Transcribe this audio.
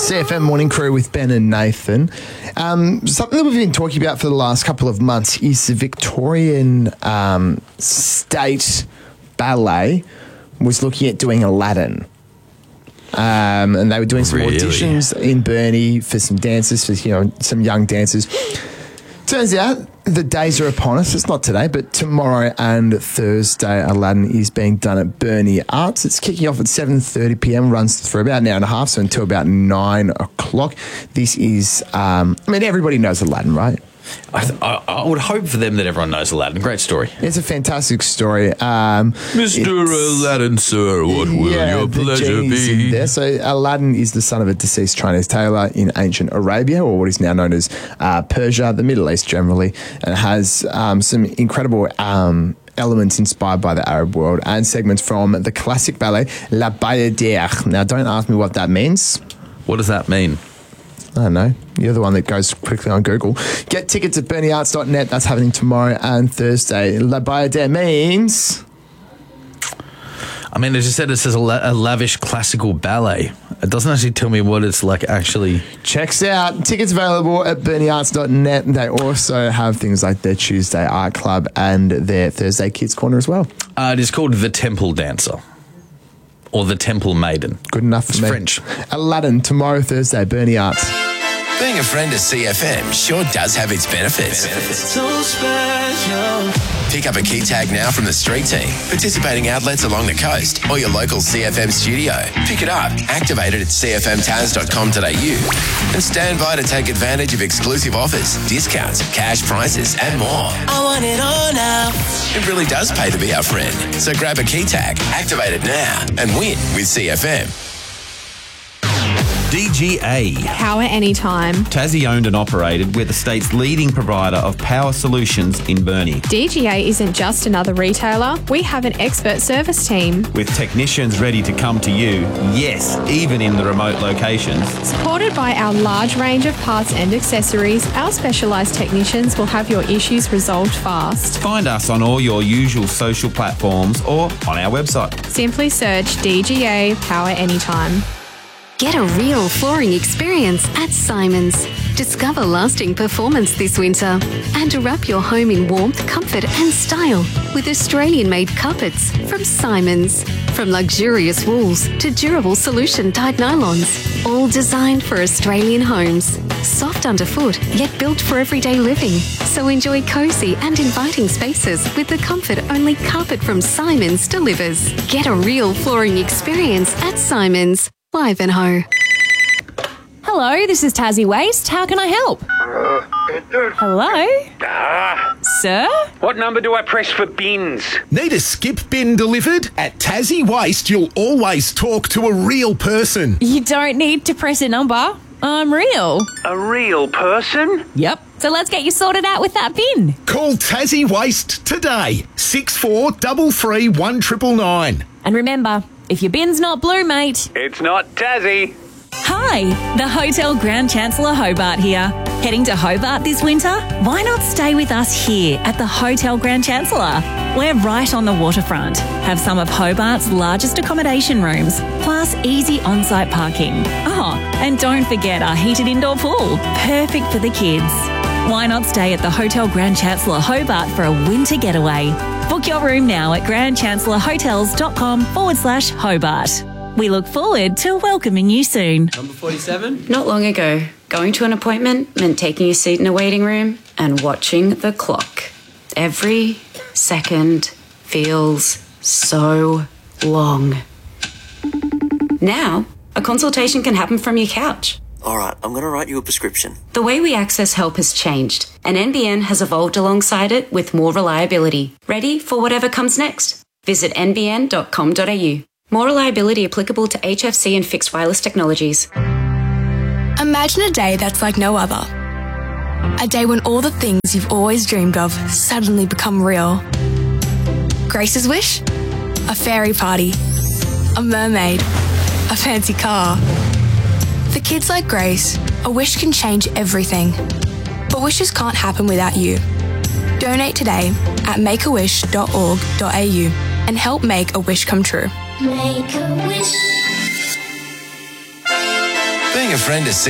CFM Morning Crew with Ben and Nathan. Something that we've been talking about for the last couple of months is the Victorian State Ballet was looking at doing Aladdin. And they were doing some auditions in Burnie for some dancers, for some young dancers. Turns out the days are upon us. It's not today, but tomorrow and Thursday, Aladdin is being done at Burnie Arts. It's kicking off at 7:30 p.m, runs for about an hour and a half, so until about 9 o'clock. This is, everybody knows Aladdin, right? I would hope for them that everyone knows Aladdin. Great story. It's a fantastic story. Mr. Aladdin, sir, what will your pleasure be? There. So Aladdin is the son of a deceased Chinese tailor in ancient Arabia, or what is now known as Persia, the Middle East generally, and has some incredible elements inspired by the Arab world and segments from the classic ballet La Bayadère. Now, don't ask me what that means. What does that mean? I don't know. You're the one that goes quickly on Google. Get tickets at BurnieArts.net. That's happening tomorrow and Thursday. La Bayadère means... it just said it says a lavish classical ballet. It doesn't actually tell me what it's like actually. Checks out. Tickets available at BurnieArts.net. They also have things like their Tuesday Art Club and their Thursday Kids Corner as well. It is called The Temple Dancer. Or The Temple Maiden. Good enough for me. French. Aladdin, tomorrow, Thursday, Burnie Arts. Being a friend of CFM sure does have its benefits. So special. Pick up a key tag now from the street team, participating outlets along the coast, or your local CFM studio. Pick it up, activate it at cfmtaz.com.au, and stand by to take advantage of exclusive offers, discounts, cash prizes, and more. I want it all now. It really does pay to be our friend. So grab a key tag, activate it now, and win with CFM. DGA. Power anytime. Tassie owned and operated. We're the state's leading provider of power solutions in Burnie. DGA isn't just another retailer. We have an expert service team. With technicians ready to come to you, yes, even in the remote locations. Supported by our large range of parts and accessories, our specialised technicians will have your issues resolved fast. Find us on all your usual social platforms or on our website. Simply search DGA Power Anytime. Get a real flooring experience at Simons. Discover lasting performance this winter and wrap your home in warmth, comfort and style with Australian-made carpets from Simons. From luxurious wools to durable solution-dyed nylons, all designed for Australian homes. Soft underfoot, yet built for everyday living. So enjoy cosy and inviting spaces with the comfort only carpet from Simons delivers. Get a real flooring experience at Simons. Ivanhoe. Hello, this is Tassie Waste. How can I help? Hello? Sir? What number do I press for bins? Need a skip bin delivered? At Tassie Waste, you'll always talk to a real person. You don't need to press a number. I'm real. A real person? Yep. So let's get you sorted out with that bin. Call Tassie Waste today. 6433 1999. And remember, if your bin's not blue, mate, it's not Tassie. Hi, the Hotel Grand Chancellor Hobart here. Heading to Hobart this winter? Why not stay with us here at the Hotel Grand Chancellor? We're right on the waterfront, have some of Hobart's largest accommodation rooms, plus easy on-site parking. Oh, and don't forget our heated indoor pool, perfect for the kids. Why not stay at the Hotel Grand Chancellor Hobart for a winter getaway? Book your room now at grandchancellorhotels.com/Hobart. We look forward to welcoming you soon. Number 47? Not long ago, going to an appointment meant taking a seat in a waiting room and watching the clock. Every second feels so long. Now, a consultation can happen from your couch. All right, I'm going to write you a prescription. The way we access help has changed, and NBN has evolved alongside it with more reliability. Ready for whatever comes next? Visit nbn.com.au. More reliability applicable to HFC and fixed wireless technologies. Imagine a day that's like no other. A day when all the things you've always dreamed of suddenly become real. Grace's wish? A fairy party. A mermaid. A fancy car. For kids like Grace, a wish can change everything. But wishes can't happen without you. Donate today at makeawish.org.au and help make a wish come true. Make a wish. Being a friend to